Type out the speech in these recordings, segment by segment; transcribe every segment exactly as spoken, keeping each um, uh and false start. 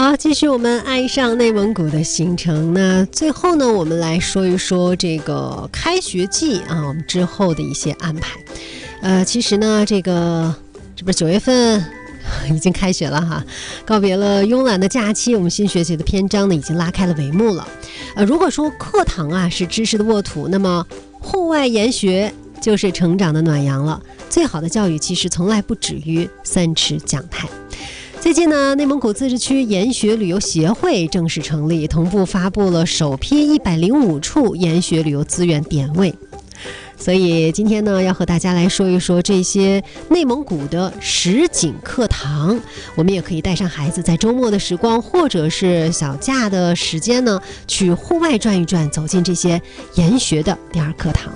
好，继续我们爱上内蒙古的行程。那最后呢，我们来说一说这个开学季啊，我们之后的一些安排。呃，其实呢，这个这不是九月份已经开学了哈，告别了慵懒的假期，我们新学期的篇章呢已经拉开了帷幕了。呃，如果说课堂啊是知识的沃土，那么户外研学就是成长的暖阳了。最好的教育其实从来不止于三尺讲台。最近呢，内蒙古自治区研学旅游协会正式成立，同步发布了首批一百零五处研学旅游资源点位。所以今天呢，要和大家来说一说这些内蒙古的实景课堂。我们也可以带上孩子，在周末的时光或者是小假的时间呢，去户外转一转，走进这些研学的第二课堂。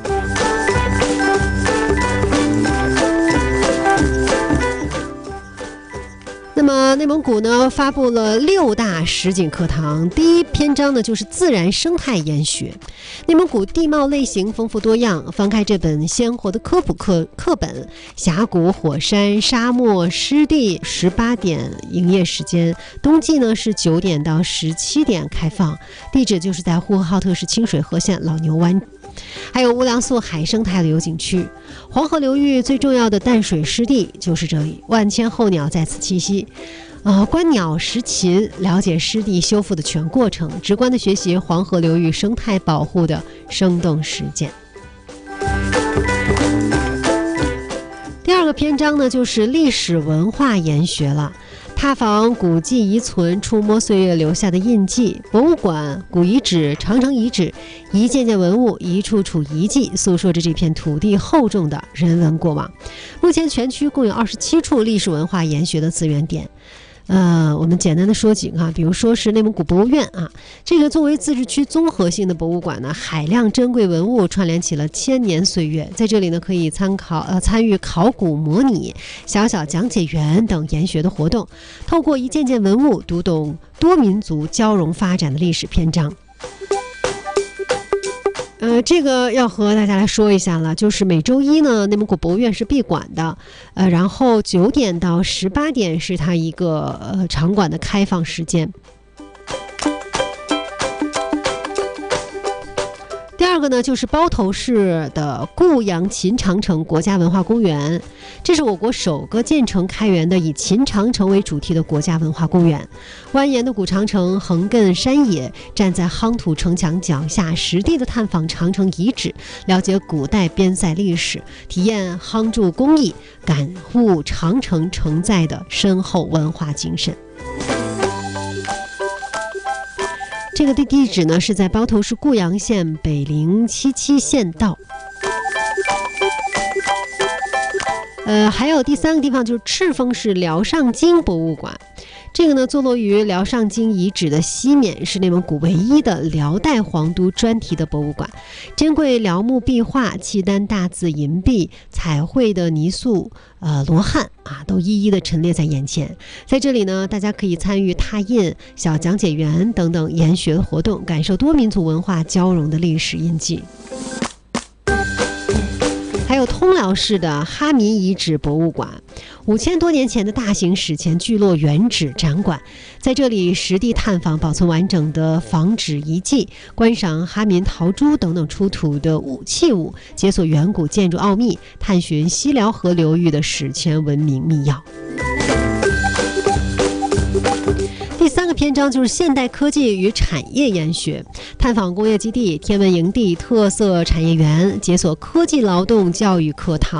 那么内蒙古呢发布了六大实景课堂，第一篇章呢就是自然生态研学。内蒙古地貌类型丰富多样，翻开这本鲜活的科普课课本，峡谷、火山、沙漠、湿地，十八点营业时间，冬季呢是九点到十七点开放，地址就是在呼和浩特市清水河县老牛湾。还有乌梁素海生态旅游景区，黄河流域最重要的淡水湿地就是这里，万千候鸟在此栖息。呃，观鸟识禽，了解湿地修复的全过程，直观的学习黄河流域生态保护的生动实践。第二个篇章呢，就是历史文化研学了。踏访古迹遗存，触摸岁月留下的印记，博物馆、古遗址、长城遗址，一件件文物，一处处遗迹，诉说着这片土地厚重的人文过往。目前全区共有二十七处历史文化研学的资源点。呃，我们简单的说几个啊，比如说是内蒙古博物院啊，这个作为自治区综合性的博物馆呢，海量珍贵文物串联起了千年岁月，在这里呢可以参考呃参与考古模拟、小小讲解员等研学的活动，透过一件件文物读懂多民族交融发展的历史篇章。呃，这个要和大家来说一下了，就是每周一呢，内蒙古博物院是闭馆的，呃，然后九点到十八点是它一个呃场馆的开放时间。第二个呢，就是包头市的固阳秦长城国家文化公园，这是我国首个建成开园的以秦长城为主题的国家文化公园。蜿蜒的古长城横亘山野，站在夯土城墙脚下，实地的探访长城遗址，了解古代边塞历史，体验夯筑工艺，感悟长城承载的深厚文化精神。这个的地址呢是在包头市固阳县北陵七七县道。呃，还有第三个地方就是赤峰市辽上京博物馆，这个呢坐落于辽上京遗址的西面，是内蒙古唯一的辽代皇都专题的博物馆。珍贵辽木壁画、契丹大字银币、彩绘的泥塑呃罗汉啊，都一一的陈列在眼前。在这里呢，大家可以参与拓印、小讲解员等等研学的活动，感受多民族文化交融的历史印记。还有通辽市的哈民遗址博物馆，五千多年前的大型史前聚落原址展馆，在这里实地探访保存完整的仿址遗迹，观赏哈民陶珠等等出土的武器物，解锁远古建筑奥秘，探寻西辽河流域的史前文明秘要。第三个篇章就是现代科技与产业研学，探访工业基地、天文营地、特色产业园，解锁科技劳动教育课堂。